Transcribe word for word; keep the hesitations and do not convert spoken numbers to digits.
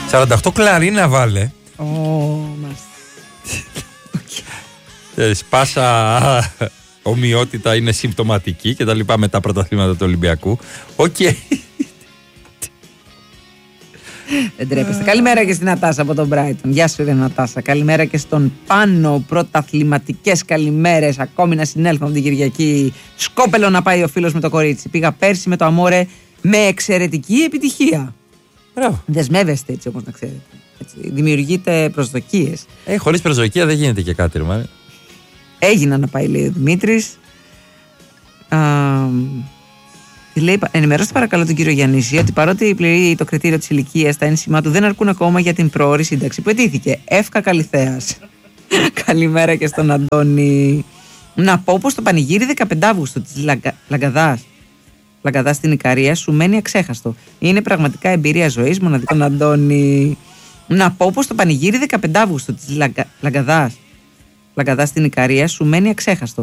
σαράντα οκτώ κλαρίνα βάλε. Ω, μας. Σπάσα ομοιότητα είναι συμπτωματική και τα λοιπά με τα πρωταθλήματα του Ολυμπιακού. Οκ. Okay. Δεν τρέπεστε. Καλημέρα και στην Νατάσα από τον Brighton. Γεια σου, ρε Νατάσα. Καλημέρα και στον Πάνο. Πρωταθληματικές καλημέρες. Ακόμη να συνέλθουμε από την Κυριακή. Σκόπελο να πάει ο φίλος με το κορίτσι. Πήγα πέρσι με το Αμόρε με εξαιρετική επιτυχία. Μπράβο. Δεσμεύεστε έτσι, όπως να ξέρετε. Έτσι, δημιουργείτε προσδοκίες. Ε, χωρίς προσδοκία δεν γίνεται και κάτι, ρε. Έγινα να πάει, λέει ο Δημήτρης. Α, λέει, ενημερώστε παρακαλώ τον κύριο Γιαννίση ότι παρότι πληρεί το κριτήριο της ηλικίας, τα ένσημά του δεν αρκούν ακόμα για την προώρη σύνταξη που αιτήθηκε. Εύκα Καλυθέας. Καλημέρα και στον Αντώνη. Να πω πως το πανηγύρι δεκαπέντε Αυγούστου της Λαγκα... Λαγκαδάς Λαγκαδάς στην Ικαρία σου μένει αξέχαστο. Είναι πραγματικά εμπειρία ζωής μοναδικό. Τον Αντώνη. Να πω πως το πανηγύρι δεκαπέντε Αυγούστου της Λαγκα... Λαγκαδάς Λαγκαδάς στην Ικαρία σου μένει αξέχαστο.